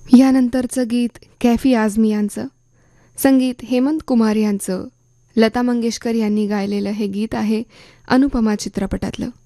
यानंतरचं गीत कैफी आझमी यांचं, संगीत हेमंत कुमार यांचं. लता मंगेशकर यांनी गायलेलं हे गीत आहे अनुपमा चित्रपटातलं.